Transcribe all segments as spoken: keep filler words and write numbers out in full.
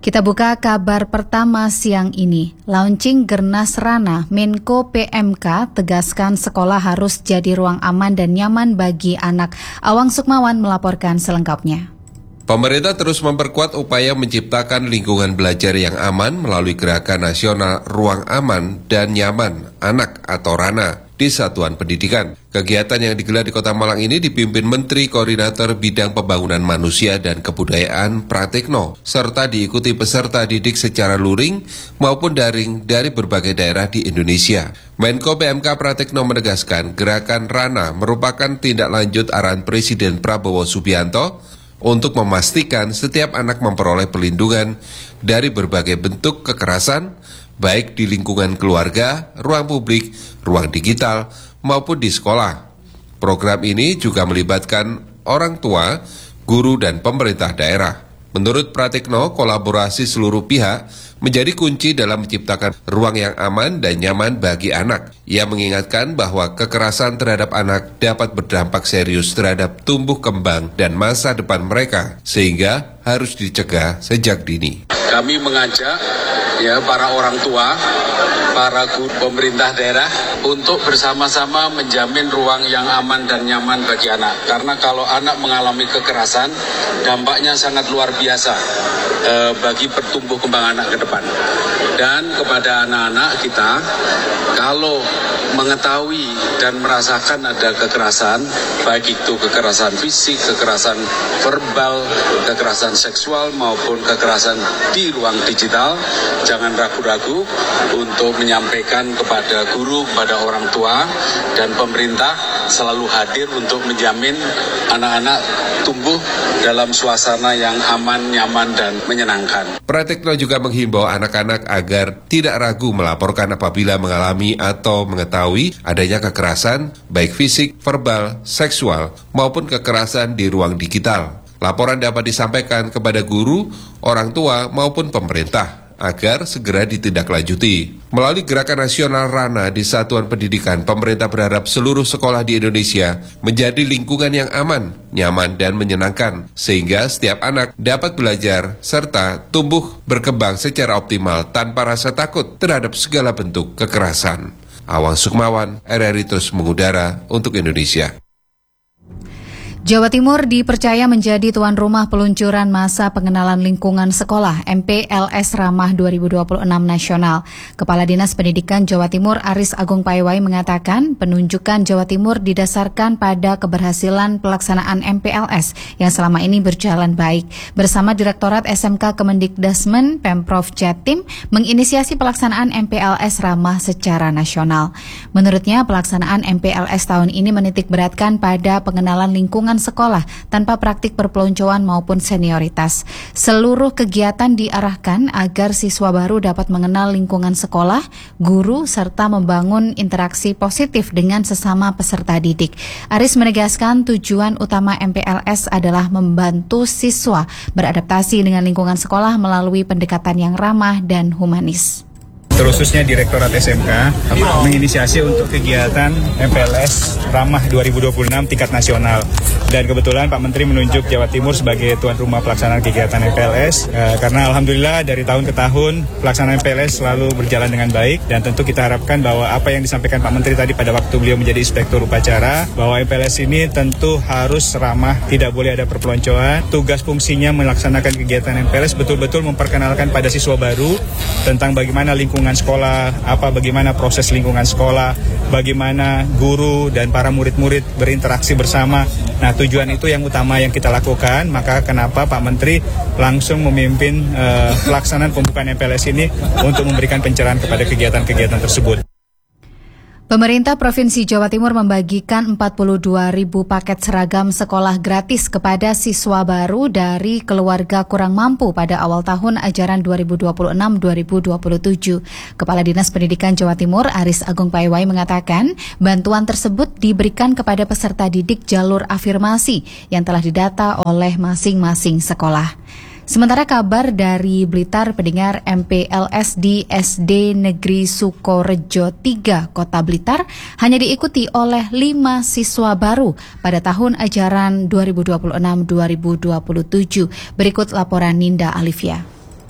Kita buka kabar pertama siang ini. Launching Gernas Rana, Menko P M K tegaskan sekolah harus jadi ruang aman dan nyaman bagi anak. Awang Sukmawan melaporkan selengkapnya. Pemerintah terus memperkuat upaya menciptakan lingkungan belajar yang aman melalui gerakan nasional Ruang Aman dan Nyaman Anak atau Rana di Satuan Pendidikan. Kegiatan yang digelar di Kota Malang ini dipimpin Menteri Koordinator Bidang Pembangunan Manusia dan Kebudayaan Pratikno, serta diikuti peserta didik secara luring maupun daring dari berbagai daerah di Indonesia. Menko P M K Pratikno menegaskan gerakan Rana merupakan tindak lanjut arahan Presiden Prabowo Subianto untuk memastikan setiap anak memperoleh perlindungan dari berbagai bentuk kekerasan, baik di lingkungan keluarga, ruang publik, ruang digital, maupun di sekolah. Program ini juga melibatkan orang tua, guru, dan pemerintah daerah. Menurut Pratikno, kolaborasi seluruh pihak menjadi kunci dalam menciptakan ruang yang aman dan nyaman bagi anak. Ia mengingatkan bahwa kekerasan terhadap anak dapat berdampak serius terhadap tumbuh kembang dan masa depan mereka, sehingga harus dicegah sejak dini. Kami mengajak ya para orang tua, para guru, pemerintah daerah untuk bersama-sama menjamin ruang yang aman dan nyaman bagi anak. Karena kalau anak mengalami kekerasan, dampaknya sangat luar biasa eh, bagi pertumbuh kembang anak ke depan. Dan kepada anak-anak kita, kalau mengetahui dan merasakan ada kekerasan, baik itu kekerasan fisik, kekerasan verbal, kekerasan seksual maupun kekerasan di ruang digital, jangan ragu-ragu untuk menyampaikan kepada guru, kepada orang tua, dan pemerintah selalu hadir untuk menjamin anak-anak tumbuh dalam suasana yang aman, nyaman, dan menyenangkan. Pratikno juga menghimbau anak-anak agar tidak ragu melaporkan apabila mengalami atau mengetahui adanya kekerasan, baik fisik, verbal, seksual, maupun kekerasan di ruang digital. Laporan dapat disampaikan kepada guru, orang tua, maupun pemerintah agar segera ditindaklanjuti. Melalui gerakan nasional Rana di Satuan Pendidikan, pemerintah berharap seluruh sekolah di Indonesia menjadi lingkungan yang aman, nyaman, dan menyenangkan, sehingga setiap anak dapat belajar serta tumbuh berkembang secara optimal tanpa rasa takut terhadap segala bentuk kekerasan. Awang Sukmawan, R R I terus mengudara untuk Indonesia. Jawa Timur dipercaya menjadi tuan rumah peluncuran masa pengenalan lingkungan sekolah M P L S Ramah dua ribu dua puluh enam nasional. Kepala Dinas Pendidikan Jawa Timur Aris Agung Paiwai mengatakan penunjukan Jawa Timur didasarkan pada keberhasilan pelaksanaan M P L S yang selama ini berjalan baik. Bersama Direktorat S M K Kemendikdasmen, Pemprov Jatim menginisiasi pelaksanaan M P L S Ramah secara nasional. Menurutnya pelaksanaan M P L S tahun ini menitik beratkan pada pengenalan lingkungan sekolah tanpa praktik perpeloncoan maupun senioritas. Seluruh kegiatan diarahkan agar siswa baru dapat mengenal lingkungan sekolah, guru, serta membangun interaksi positif dengan sesama peserta didik. Aris menegaskan tujuan utama M P L S adalah membantu siswa beradaptasi dengan lingkungan sekolah melalui pendekatan yang ramah dan humanis. Terkhususnya Direktorat S M K menginisiasi untuk kegiatan M P L S Ramah dua ribu dua puluh enam tingkat nasional. Dan kebetulan Pak Menteri menunjuk Jawa Timur sebagai tuan rumah pelaksanaan kegiatan M P L S eh, karena alhamdulillah dari tahun ke tahun pelaksanaan M P L S selalu berjalan dengan baik, dan tentu kita harapkan bahwa apa yang disampaikan Pak Menteri tadi pada waktu beliau menjadi inspektur upacara, bahwa M P L S ini tentu harus ramah, tidak boleh ada perpeloncoan. Tugas fungsinya melaksanakan kegiatan M P L S betul-betul memperkenalkan pada siswa baru tentang bagaimana lingkungan sekolah, apa bagaimana proses lingkungan sekolah, bagaimana guru dan para murid-murid berinteraksi bersama. Nah, tujuan itu yang utama yang kita lakukan, maka kenapa Pak Menteri langsung memimpin uh, pelaksanaan pembukaan M P L S ini untuk memberikan pencerahan kepada kegiatan-kegiatan tersebut. Pemerintah Provinsi Jawa Timur membagikan empat puluh dua ribu paket seragam sekolah gratis kepada siswa baru dari keluarga kurang mampu pada awal tahun ajaran dua ribu dua puluh enam dua ribu dua puluh tujuh. Kepala Dinas Pendidikan Jawa Timur Aris Agung Paiwai mengatakan bantuan tersebut diberikan kepada peserta didik jalur afirmasi yang telah didata oleh masing-masing sekolah. Sementara kabar dari Blitar, pendengar M P L S di S D Negeri Sukorejo tiga, Kota Blitar, hanya diikuti oleh lima siswa baru pada tahun ajaran dua ribu dua puluh enam dua ribu dua puluh tujuh. Berikut laporan Ninda Alivia.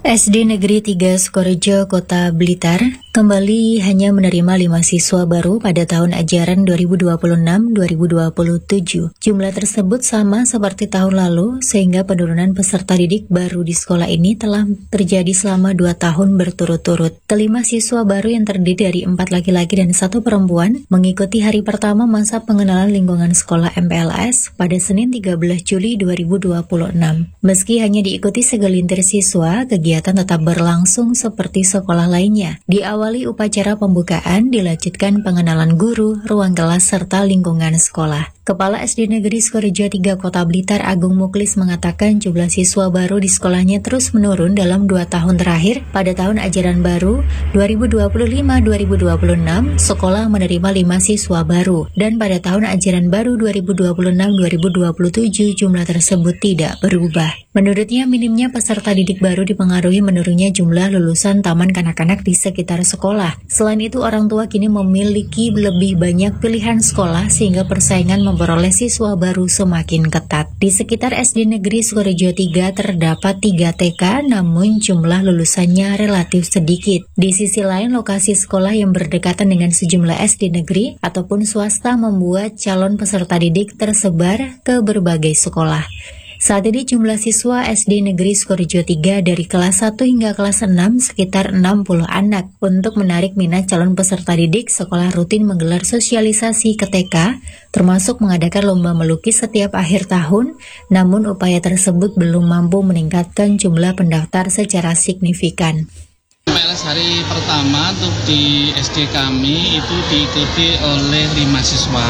S D Negeri tiga Sukorejo, Kota Blitar, kembali hanya menerima lima siswa baru pada tahun ajaran dua ribu dua puluh enam dua ribu dua puluh tujuh. Jumlah tersebut sama seperti tahun lalu, sehingga penurunan peserta didik baru di sekolah ini telah terjadi selama dua tahun berturut-turut. Kelima siswa baru yang terdiri dari empat laki-laki dan satu perempuan mengikuti hari pertama masa pengenalan lingkungan sekolah M P L S pada Senin tiga belas Juli dua ribu dua puluh enam. Meski hanya diikuti segelintir siswa, kegiatan Kegiatan tetap berlangsung seperti sekolah lainnya. Diawali upacara pembukaan, dilanjutkan pengenalan guru, ruang kelas, serta lingkungan sekolah. Kepala S D Negeri Sukorejo tiga Kota Blitar Agung Muklis mengatakan jumlah siswa baru di sekolahnya terus menurun dalam dua tahun terakhir. Pada tahun ajaran baru dua ribu dua puluh lima dua ribu dua puluh enam, sekolah menerima lima siswa baru. Dan pada tahun ajaran baru dua ribu dua puluh enam dua ribu dua puluh tujuh, jumlah tersebut tidak berubah. Menurutnya, minimnya peserta didik baru dipengaruhi menurunnya jumlah lulusan taman kanak-kanak di sekitar sekolah. Selain itu, orang tua kini memiliki lebih banyak pilihan sekolah sehingga persaingan memperoleh siswa baru semakin ketat. Di sekitar S D Negeri Sukorejo tiga terdapat tiga T K, namun jumlah lulusannya relatif sedikit. Di sisi lain, lokasi sekolah yang berdekatan dengan sejumlah S D negeri ataupun swasta membuat calon peserta didik tersebar ke berbagai sekolah. Saat ini jumlah siswa S D Negeri Sukorejo tiga dari kelas satu hingga kelas enam sekitar enam puluh anak. Untuk menarik minat calon peserta didik, sekolah rutin menggelar sosialisasi ke T K, termasuk mengadakan lomba melukis setiap akhir tahun, namun upaya tersebut belum mampu meningkatkan jumlah pendaftar secara signifikan. M P L S hari pertama untuk di S D kami itu diikuti oleh lima siswa.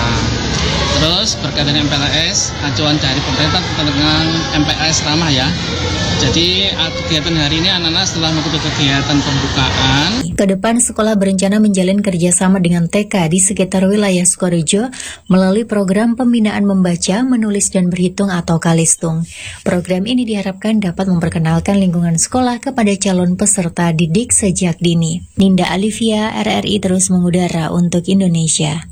Terus berkaitan dengan M P L S, acuan dari pemerintah tentang M P L S ramah ya. Jadi kegiatan hari ini anak-anak setelah mengikuti kegiatan pembukaan. Kedepan sekolah berencana menjalin kerjasama dengan T K di sekitar wilayah Sukorejo melalui program pembinaan membaca, menulis dan berhitung atau Kalistung. Program ini diharapkan dapat memperkenalkan lingkungan sekolah kepada calon peserta didik sejak dini. Ninda Alivia, R R I terus mengudara untuk Indonesia.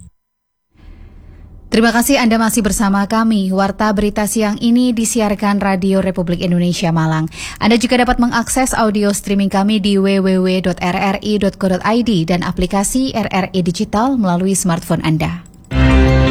Terima kasih Anda masih bersama kami. Warta Berita Siang ini disiarkan Radio Republik Indonesia Malang. Anda juga dapat mengakses audio streaming kami di w w w dot r r i dot co dot i d dan aplikasi R R I Digital melalui smartphone Anda.